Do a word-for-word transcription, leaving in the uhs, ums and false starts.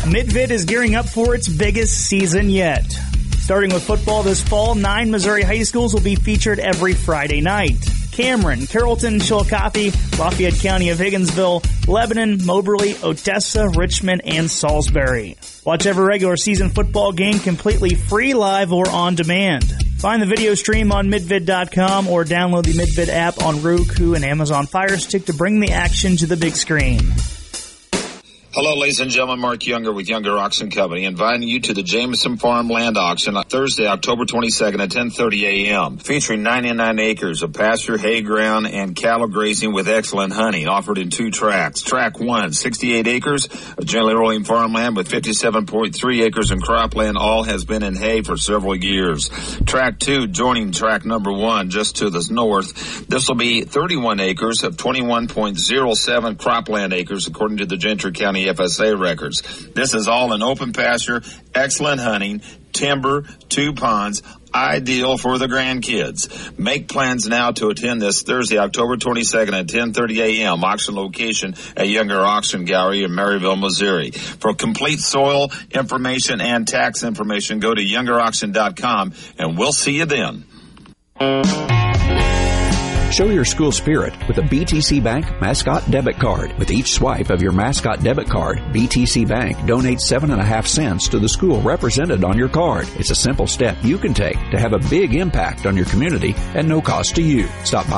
Midvid is gearing up for its biggest season yet. Starting with football this fall, nine Missouri high schools will be featured every Friday night. Cameron, Carrollton, Chillicothe, Lafayette County of Higginsville, Lebanon, Moberly, Odessa, Richmond, and Salisbury. Watch every regular season football game completely free, live, or on demand. Find the video stream on midvid dot com or download the Midvid app on Roku and Amazon Fire Stick to bring the action to the big screen. Hello, ladies and gentlemen. Mark Younger with Younger Auction Company, inviting you to the Jameson Farm Land Auction on Thursday, October twenty-second at ten thirty a.m., featuring ninety-nine acres of pasture, hay ground, and cattle grazing with excellent hunting, offered in two tracts. Track one, sixty-eight acres of gently rolling farmland with fifty-seven point three acres in cropland. All has been in hay for several years. Track two, joining track number one, just to the north. This will be thirty-one acres of twenty-one point oh seven cropland acres, according to the Gentry County F S A records. This is all in open pasture, excellent hunting, timber, two ponds, ideal for the grandkids. Make plans now to attend this Thursday, October twenty-second at ten thirty a.m. Auction location at Younger Auction Gallery in Maryville, Missouri. For complete soil information and tax information, go to younger auction dot com, and we'll see you then. Show your school spirit with a B T C Bank Mascot Debit Card. With each swipe of your Mascot Debit Card, B T C Bank donates seven and a half cents to the school represented on your card. It's a simple step you can take to have a big impact on your community at no cost to you. Stop by